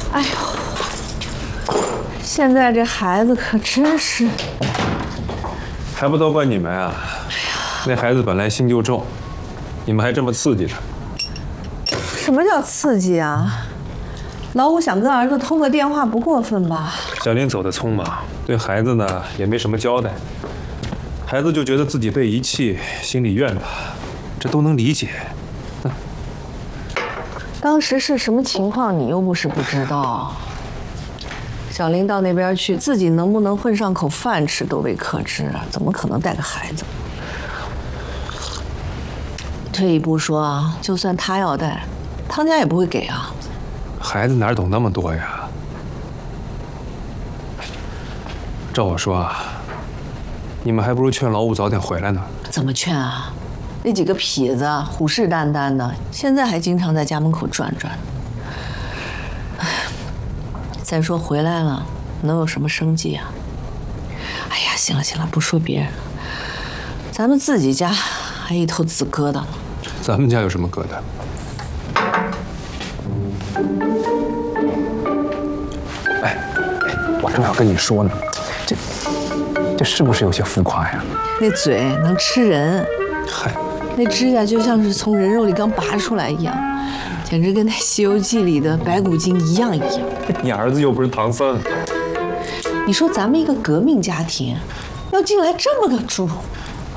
哎呦，现在这孩子可真是…… 还不都怪你们啊！那孩子本来心就重，你们还这么刺激他。 什么叫刺激啊？老五想跟儿子通个电话不过分吧？ 小林走得匆忙，对孩子呢也没什么交代，孩子就觉得自己被遗弃，心里怨他，这都能理解。 当时是什么情况，你又不是不知道。小林到那边去，自己能不能混上口饭吃都未可知啊，怎么可能带个孩子？退一步说啊，就算他要带，汤家也不会给啊。 孩子哪懂那么多呀？照我说啊，你们还不如劝老五早点回来呢。 怎么劝啊？那几个痞子虎视眈眈的，现在还经常在家门口转转。再说回来了，能有什么生计啊？哎呀，行了行了，不说别人，咱们自己家还一头紫疙瘩呢。 咱们家有什么疙瘩？ 哎，我正要跟你说呢，这是不是有些浮夸呀？ 那嘴能吃人， 嗨， 那指甲就像是从人肉里刚拔出来一样，简直跟那《西游记》里的白骨精一样。 你儿子又不是唐僧。 你说咱们一个革命家庭，要进来这么个猪，